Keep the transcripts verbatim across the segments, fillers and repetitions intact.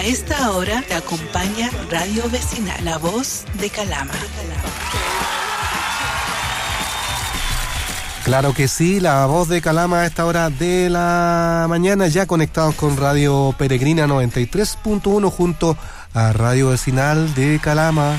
esta hora te acompaña Radio Vecinal, la voz de Calama. Claro que sí, la voz de Calama a esta hora de la mañana, ya conectados con Radio Peregrina noventa y tres punto uno junto a Radio Vecinal de Calama.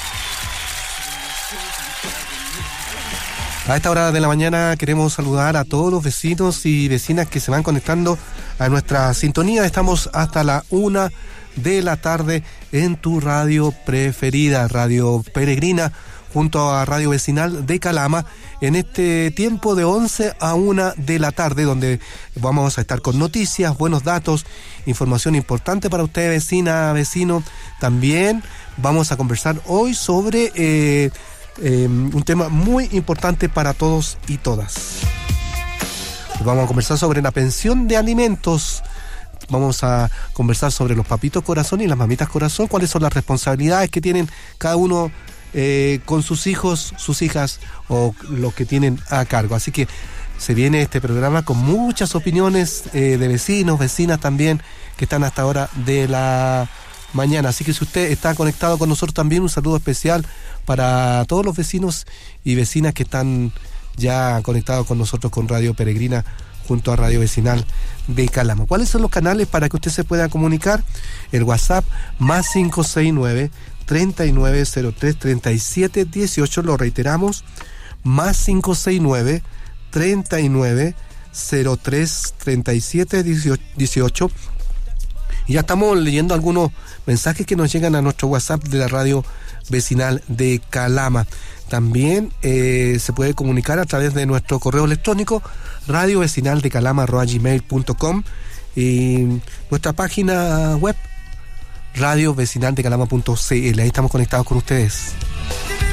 A esta hora de la mañana queremos saludar a todos los vecinos y vecinas que se van conectando a nuestra sintonía. Estamos hasta la una de la tarde en tu radio preferida, Radio Peregrina, junto a Radio Vecinal de Calama, en este tiempo de once a una de la tarde, donde vamos a estar con noticias, buenos datos, información importante para usted, vecina, vecino. También vamos a conversar hoy sobre eh, eh, un tema muy importante para todos y todas. Vamos a conversar sobre la pensión de alimentos. Vamos a conversar sobre los papitos corazón y las mamitas corazón, cuáles son las responsabilidades que tienen cada uno eh, con sus hijos, sus hijas o los que tienen a cargo. Así que se viene este programa con muchas opiniones eh, de vecinos, vecinas también, que están hasta ahora de la mañana. Así que si usted está conectado con nosotros también, un saludo especial para todos los vecinos y vecinas que están ya conectados con nosotros con Radio Peregrina junto a Radio Vecinal de Calama. ¿Cuáles son los canales para que usted se pueda comunicar? El WhatsApp más cinco seis nueve, treinta y nueve cero tres, treinta y siete dieciocho, lo reiteramos, más cinco seis nueve, treinta y nueve cero tres, treinta y siete dieciocho. Y ya estamos leyendo algunos mensajes que nos llegan a nuestro WhatsApp de la Radio Vecinal de Calama. También eh, se puede comunicar a través de nuestro correo electrónico radio vecinal de calama arroba gmail punto com y nuestra página web radio vecinal de calama punto c l. Ahí estamos conectados con ustedes.